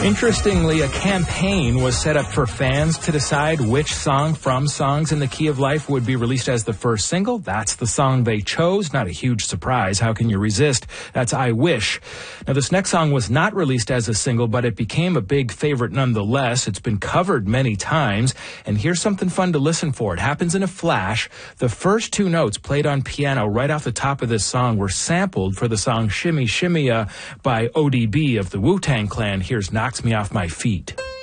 Interestingly, a campaign was set up for fans to decide which song from Songs in the Key of Life would be released as the first single. That's the song they chose. Not a huge surprise. How can you resist? That's I Wish. Now, this next song was not released as a single, but it became a big favorite nonetheless. It's been covered many times. And here's something fun to listen for. It happens in a flash. The first two notes played on piano right off the top of this song were sampled for the song Shimmy Shimmy by ODB of the Wu-Tang Clan. Here's Knocks Me Off My Feet.